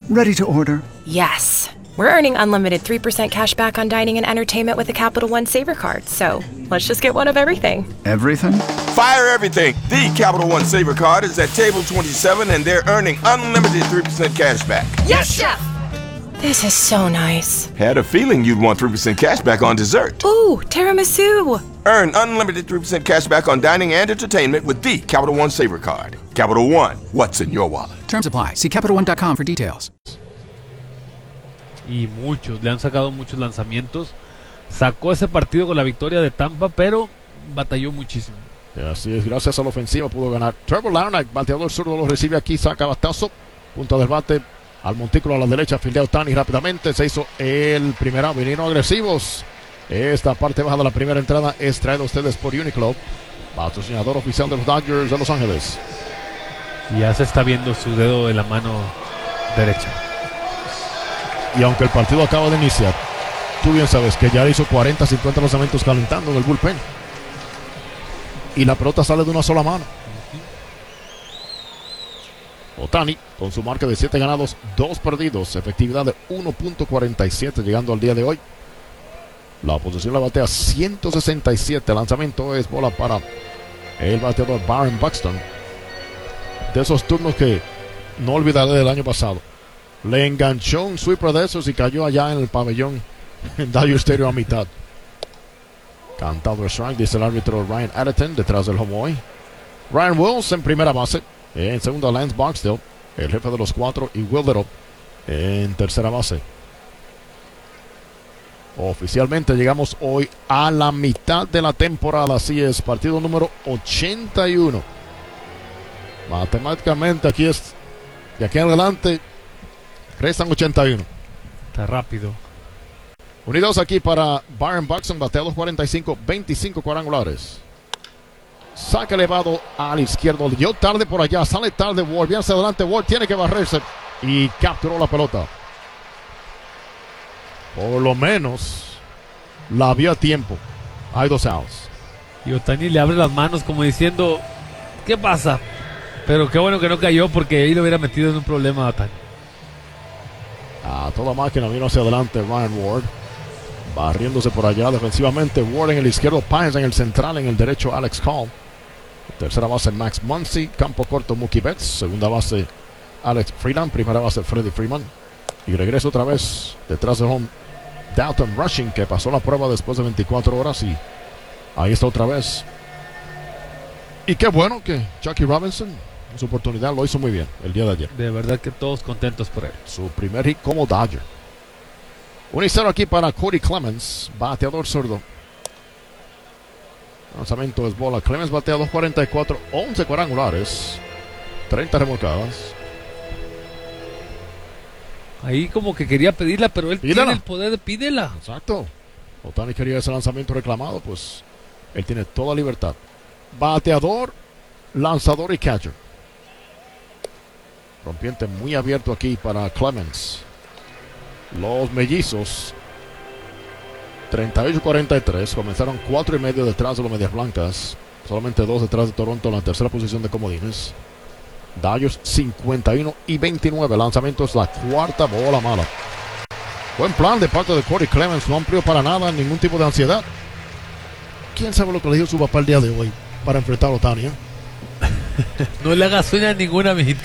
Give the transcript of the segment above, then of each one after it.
Ready to order. Yes. We're earning unlimited 3% cash back on dining and entertainment with a Capital One Savor card, so let's just get one of everything. Everything? Fire everything. The Capital One Savor card is at table 27 and they're earning unlimited 3% cash back. Yes, Chef! This is so nice. Had a feeling you'd want 3% cash back on dessert. Ooh, tiramisu! Earn unlimited 3% cash back on dining and entertainment with the Capital One Savor card. Capital One, what's in your wallet? Terms apply. See CapitalOne.com for details. Y muchos, le han sacado muchos lanzamientos. Sacó ese partido con la victoria de Tampa, pero batalló muchísimo. Así es, gracias a la ofensiva pudo ganar. Trevor Larnach, bateador zurdo, lo recibe aquí, saca batazo, punto del bate al montículo a la derecha, fildea Ohtani rápidamente, se hizo el primer out, vinieron agresivos. Esta parte baja de la primera entrada es traída a ustedes por Uniqlo, patrocinador oficial de los Dodgers de Los Ángeles. Y ya se está viendo su dedo en la mano derecha. Y aunque el partido acaba de iniciar, tú bien sabes que ya hizo 40, 50 lanzamientos calentando en el bullpen. Y la pelota sale de una sola mano. Ohtani con su marca de 7 ganados, 2 perdidos, efectividad de 1.47 llegando al día de hoy. La oposición la batea 167, lanzamiento es bola para el bateador Byron Buxton. De esos turnos que no olvidaré del año pasado. Le enganchó un sweeper de esos y cayó allá en el pabellón en Dodger Stadium a mitad. Cantado el strike, dice el árbitro Ryan Atherton detrás del home hoy. Ryan Wills en primera base. En segunda, Lance Barksdale, el jefe de los 4, y Wilderop en tercera base. Oficialmente llegamos hoy a la mitad de la temporada. Así es, partido número 81. Matemáticamente aquí es, de aquí en adelante, restan 81. Está rápido. Unidos aquí para Byron Buxton, bateados 45, 25 cuadrangulares. Saca elevado al izquierdo. Dio tarde por allá. Sale tarde Ward. Viene hacia adelante. Ward tiene que barrerse. Y capturó la pelota. Por lo menos la vio a tiempo. Hay 2 outs. Y Ohtani le abre las manos como diciendo, ¿qué pasa? Pero qué bueno que no cayó porque ahí lo hubiera metido en un problema a Ohtani. A toda máquina vino hacia adelante Ryan Ward. Barriéndose por allá defensivamente. Ward en el izquierdo. Pines en el central. En el derecho Alex Call. Tercera base Max Muncy. Campo corto Mookie Betts. Segunda base Alex Freeland. Primera base Freddie Freeman. Y regreso otra vez detrás del home Dalton Rushing, que pasó la prueba después de 24 horas. Y ahí está otra vez. Y qué bueno que Jackie Robinson en su oportunidad lo hizo muy bien el día de ayer. De verdad que todos contentos por él. Su primer hit como Dodger. 1-0 aquí para Cody Clemens, bateador zurdo. Lanzamiento es bola. Clemens batea 2.44, 11 cuadrangulares, 30 remolcadas. Ahí como que quería pedirla, pero él tiene el poder de pídela. Exacto. Ohtani quería ese lanzamiento reclamado, pues él tiene toda libertad. Bateador, lanzador y catcher. Rompiente muy abierto aquí para Clemens. Los mellizos 38-43 comenzaron 4.5 detrás de los Medias Blancas, solamente 2 detrás de Toronto en la tercera posición de comodines. Dodgers 51-29, lanzamiento es la cuarta bola mala. Buen plan de parte de Cody Clemens, no amplió para nada, ningún tipo de ansiedad. ¿Quién sabe lo que le dijo su papá el día de hoy para enfrentar a Ohtani? No le hagas sueña a ninguna, mijito.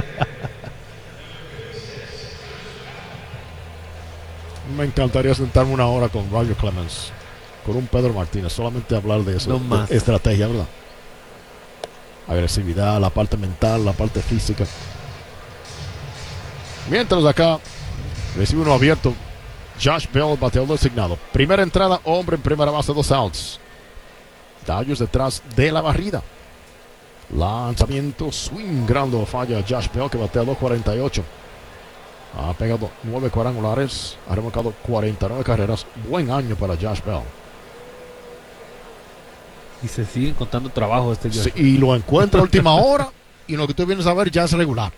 Me encantaría sentarme una hora con Roger Clemens, con un Pedro Martínez, solamente hablar de eso, no más. Estrategia, ¿verdad? Agresividad, la parte mental, la parte física. Mientras acá recibe uno abierto, Josh Bell, bateador designado. Primera entrada, hombre en primera base, 2 outs. Dodgers detrás de la barrida. Lanzamiento, swing grande, falla Josh Bell, que batea 2.48. Ha pegado 9 cuadrangulares, ha remolcado 49 carreras. Buen año para Josh Bell. Y se siguen contando trabajo este Josh. Sí, y lo encuentra a última hora. Y lo que tú vienes a ver ya es regular.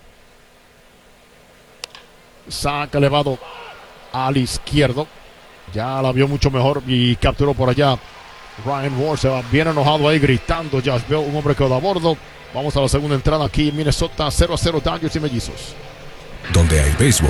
Saca elevado al izquierdo. Ya la vio mucho mejor y capturó por allá. Ryan Ward se va bien enojado ahí gritando. Josh Bell, un hombre que quedó a bordo. Vamos a la segunda entrada aquí en Minnesota. 0-0 Dodgers y Mellizos. Donde hay béisbol,